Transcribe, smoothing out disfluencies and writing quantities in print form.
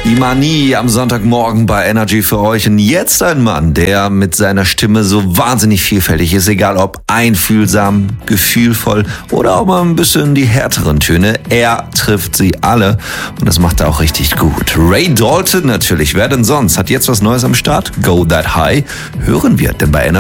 Die Manie am Sonntagmorgen bei Energy für euch. Und jetzt ein Mann, der mit seiner Stimme so wahnsinnig vielfältig ist, egal ob einfühlsam, gefühlvoll oder auch mal ein bisschen die härteren Töne. Er trifft sie alle und das macht er auch richtig gut. Ray Dalton natürlich, wer denn sonst? Hat jetzt was Neues am Start? Go That High hören wir, denn bei Energy